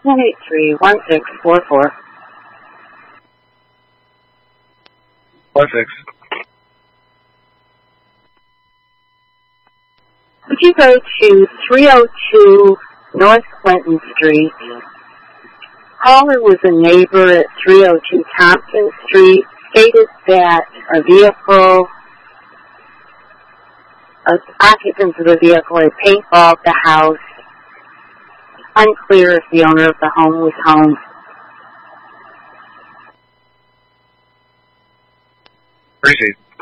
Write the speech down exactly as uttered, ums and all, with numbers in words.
one eight three one six four four. Four six. Would you go to three oh two North Clinton Street? Caller was a neighbor at three oh two Thompson Street, stated that a vehicle, uh, occupants of the vehicle had paintballed the house. Unclear if the owner of the home was home. Appreciate it.